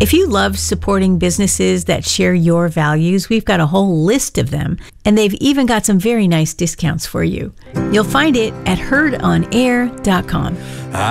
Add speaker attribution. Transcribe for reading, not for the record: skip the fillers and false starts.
Speaker 1: If you love supporting businesses that share your values, we've got a whole list of them, and they've even got some very nice discounts for you. You'll find it at heardonair.com.